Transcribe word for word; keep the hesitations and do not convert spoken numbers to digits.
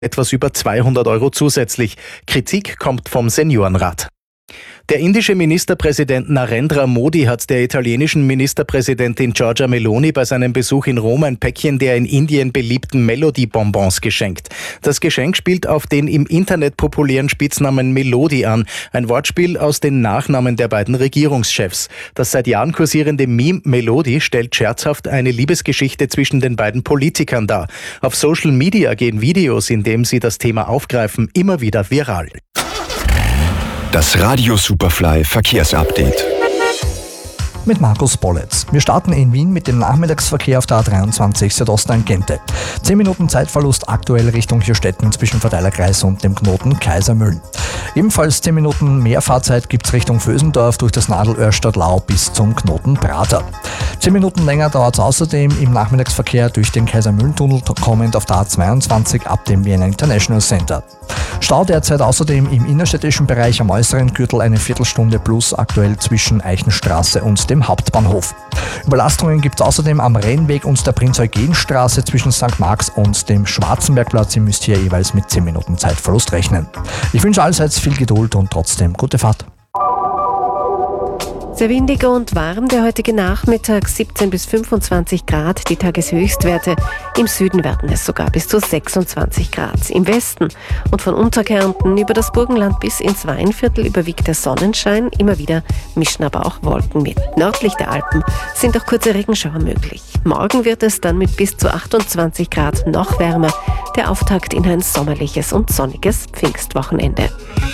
etwas über zweihundert Euro zusätzlich. Kritik kommt vom Seniorenrat. Der indische Ministerpräsident Narendra Modi hat der italienischen Ministerpräsidentin Giorgia Meloni bei seinem Besuch in Rom ein Päckchen der in Indien beliebten Melody-Bonbons geschenkt. Das Geschenk spielt auf den im Internet populären Spitznamen Melody an, ein Wortspiel aus den Nachnamen der beiden Regierungschefs. Das seit Jahren kursierende Meme Melody stellt scherzhaft eine Liebesgeschichte zwischen den beiden Politikern dar. Auf Social Media gehen Videos, in denen sie das Thema aufgreifen, immer wieder viral. Das Radio Superfly Verkehrsupdate. Mit Markus Bolletz. Wir starten in Wien mit dem Nachmittagsverkehr auf der A dreiundzwanzig Südost an Gente. zehn Minuten Zeitverlust aktuell Richtung Hirstetten zwischen Verteilerkreis und dem Knoten Kaisermühlen. Ebenfalls zehn Minuten mehr Fahrzeit gibt es Richtung Vösendorf durch das Nadelöhr Stadtlau bis zum Knoten Prater. zehn Minuten länger dauert es außerdem im Nachmittagsverkehr durch den Kaisermühlentunnel kommend auf der A zweiundzwanzig ab dem Vienna International Center. Stau derzeit außerdem im innerstädtischen Bereich am äußeren Gürtel eine Viertelstunde plus aktuell zwischen Eichenstraße und dem Hauptbahnhof. Überlastungen gibt es außerdem am Rennweg und der Prinz-Eugen-Straße zwischen Sankt Marx und dem Schwarzenbergplatz. Ihr müsst hier jeweils mit zehn Minuten Zeitverlust rechnen. Ich wünsche allseits viel Geduld und trotzdem gute Fahrt. Sehr windig und warm der heutige Nachmittag, siebzehn bis fünfundzwanzig Grad, die Tageshöchstwerte. Im Süden werden es sogar bis zu sechsundzwanzig Grad. Im Westen und von Unterkärnten über das Burgenland bis ins Weinviertel überwiegt der Sonnenschein. Immer wieder mischen aber auch Wolken mit. Nördlich der Alpen sind auch kurze Regenschauer möglich. Morgen wird es dann mit bis zu achtundzwanzig Grad noch wärmer. Der Auftakt in ein sommerliches und sonniges Pfingstwochenende.